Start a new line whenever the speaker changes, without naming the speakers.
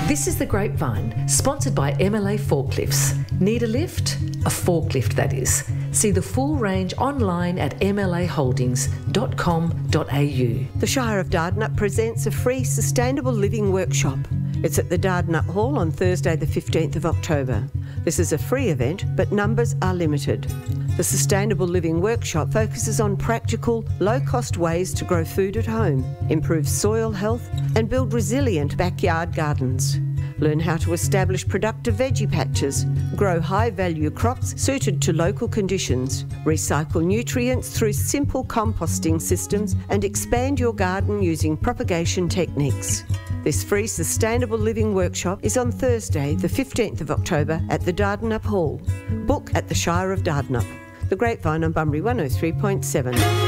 This is The Grapevine, sponsored by MLA Forklifts. Need a lift? A forklift, that is. See the full range online at mlaholdings.com.au.
The Shire of Dardanup presents a free Sustainable Living Workshop. It's at the Dardanup Hall on Thursday the 15th of October. This is a free event, but numbers are limited. The Sustainable Living Workshop focuses on practical, low-cost ways to grow food at home, improve soil health and build resilient backyard gardens. Learn how to establish productive veggie patches, grow high-value crops suited to local conditions, recycle nutrients through simple composting systems and expand your garden using propagation techniques. This free Sustainable Living Workshop is on Thursday the 15th of October at the Dardanup Hall. Book at the Shire of Dardanup. The Grapevine on Bunbury 103.7.